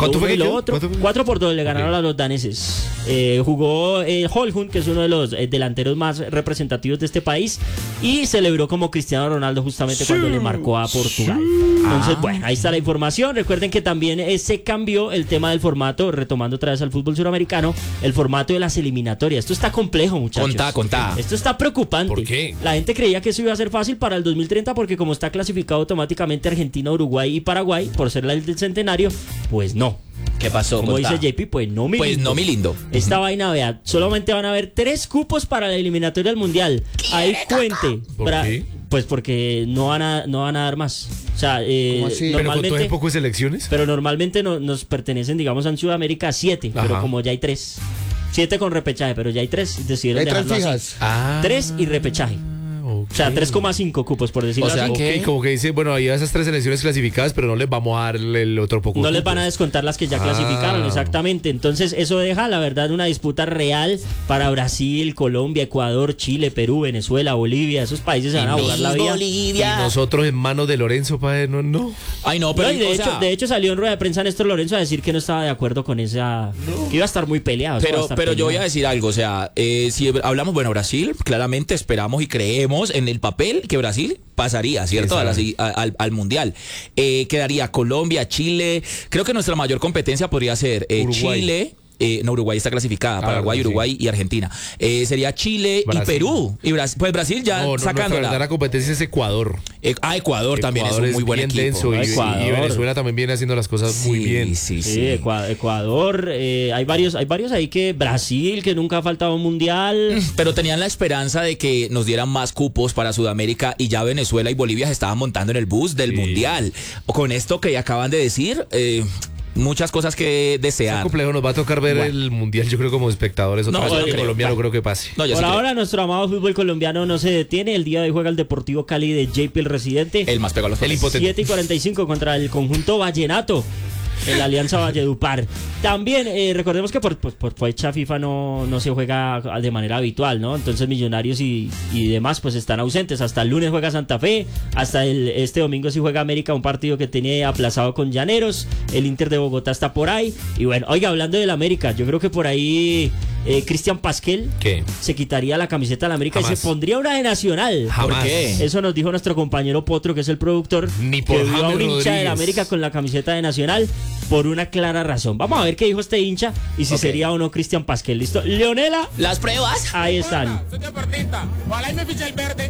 ¿Cuánto fue y lo otro. 4-2 le ganaron a los daneses. Jugó Højlund, que es uno de los delanteros más representativos de este país, y celebró como Cristiano Ronaldo justamente cuando le marcó a Portugal. Entonces, bueno, ahí está la información. Recuerden que también se cambió el tema del formato, retomando otra vez al fútbol suramericano, el formato de las eliminatorias. Esto está complejo, muchachos. Contá. Esto está preocupante. ¿Por qué? La gente creía que eso iba a ser fácil para el 2030 porque como está clasificado automáticamente Argentina, Uruguay y Paraguay por ser la del centenario, pues no. ¿Qué pasó? Como Contá. dice JP, pues no, mi Pues lindo. no, mi lindo. Esta vaina, vea, solamente van a haber 3 cupos para la eliminatoria del Mundial. Ahí cuente. ¿Por qué? Pues porque no van a dar más. O sea, ¿Cómo así? Pero con todo normalmente, de poco de selecciones. pero normalmente nos pertenecen, digamos, en Sudamérica 7, pero Ajá. como ya hay 3. 7 con repechaje, pero ya hay 3. Decidieron Hay 3 dejarlo así. fijas. 3 y repechaje. Ok. O sea, 3,5 cupos, por decirlo O sea, así. que- Ok, como que dice, bueno, ahí a esas 3 selecciones clasificadas, pero no les vamos a dar el otro poco. No les van a descontar las que ya clasificaron, exactamente. Entonces, eso deja, la verdad, una disputa real para Brasil, Colombia, Ecuador, Chile, Perú, Venezuela, Bolivia. Esos países se van a jugar la vida. Y nosotros en manos de Lorenzo, padre, no. Ay, no, pero No, y o sea, de hecho salió en rueda de prensa Néstor Lorenzo a decir que no estaba de acuerdo con esa, que iba a estar muy peleado. eso va a estar pero yo voy a peleado. decir algo, o sea, si hablamos, bueno, Brasil, claramente esperamos y creemos en el papel que Brasil pasaría, ¿cierto? Al Mundial. Quedaría Colombia, Chile, creo que nuestra mayor competencia podría ser Uruguay. Chile. No, Uruguay está clasificada, Paraguay, sí. Uruguay y Argentina. Sería Chile Brasil. y Perú. Y pues Brasil ya No, nuestra sacándola. verdadera competencia es Ecuador. Ecuador también Ecuador es un muy buen bien equipo. denso y Ecuador. Venezuela también viene haciendo las cosas muy bien. Sí. Sí, Ecuador, hay varios ahí que Brasil, que nunca ha faltado un mundial. Pero tenían la esperanza de que nos dieran más cupos para Sudamérica y ya Venezuela y Bolivia se estaban montando en el bus del Mundial. Con esto que acaban de decir, muchas cosas que Está desear. complejo, nos va a tocar ver el Mundial, yo creo, como espectadores. Otra No, vez yo en creo. Colombia no creo que pase. No, yo Por sí creo. ahora nuestro amado fútbol colombiano no se detiene. El día de hoy juega el Deportivo Cali de JP el Residente. El más pegado a los El papeles. impotente. 7:45 contra el conjunto Vallenato en la Alianza Valledupar. También recordemos que por fecha FIFA no se juega de manera habitual, ¿no? Entonces Millonarios y demás pues están ausentes. Hasta el lunes juega Santa Fe, hasta este domingo sí juega América, un partido que tiene aplazado con Llaneros. El Inter de Bogotá está por ahí. Y bueno, oiga, hablando del América, yo creo que por ahí Cristian Pasquel ¿Qué? se quitaría la camiseta de la América y Jamás. se pondría una de Nacional. Jamás. ¿Por qué? Eso nos dijo nuestro compañero Potro, que es el productor, Ni por que vio a un James hincha de Rodríguez. la América con la camiseta de Nacional por una clara razón. Vamos a ver qué dijo este hincha y si Ok. sería o no Cristian Pasquel. ¿Listo? Leonela, Las pruebas. ahí están. Soy deportista. Ojalá y me fiche el verde.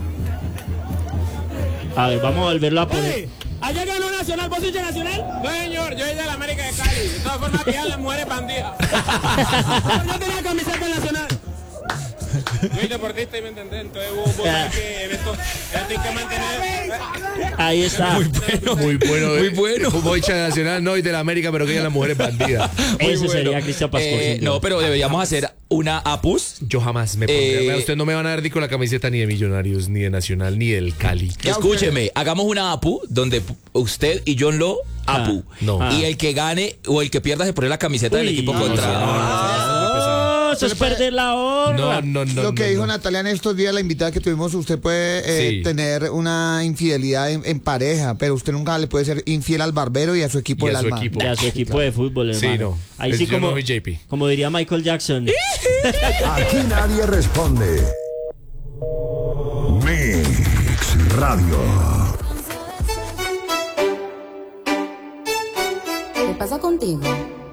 A ver, vamos a volverlo a poner. Oye, ¿allá ganó Nacional? ¿Vos hincha Nacional? No, señor. Yo soy de la América de Cali. De todas formas, que las mujeres bandidas. Yo tenía camiseta Nacional. Soy deportista y me entendés. Entonces vos sabés que esto hay que mantener. Ahí está. Muy bueno. Muy bueno. Como hincha nacional, no, y de la América, pero que ella las mujeres bandidas. Ese sería Cristian Pascual. sin duda. No, pero deberíamos hacer una APUS. Yo jamás me pondría. Ustedes no me van a dar ni con la camiseta ni de Millonarios, ni de Nacional, ni del Cali. Escúcheme, hagamos una APU donde usted y John Lo APU. no. Y el que gane o el que pierda se pone la camiseta del Uy, equipo no, contra. No, eso es perder la honra. No. Lo que dijo no. Natalia en estos días, la invitada que tuvimos, usted puede Sí. tener una infidelidad en pareja, pero usted nunca le puede ser infiel al barbero y a su equipo Y a del su alma. equipo. Y a su equipo de fútbol, Sí, hermano. no. Ahí Es- sí, yo no como, soy JP. como diría Michael Jackson. Aquí nadie responde. Mix Radio. ¿Qué pasa contigo?